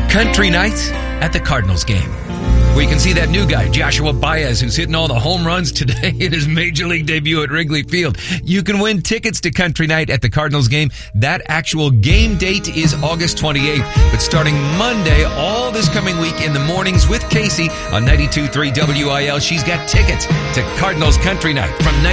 Country Night at the Cardinals game, where you can see that new guy, Joshua Baez, who's hitting all the home runs today in his Major League debut at Wrigley Field. You can win tickets to Country Night at the Cardinals game. That actual game date is August 28th, but starting Monday, all this coming week in the mornings with Casey on 92.3 WIL, she's got tickets to Cardinals Country Night from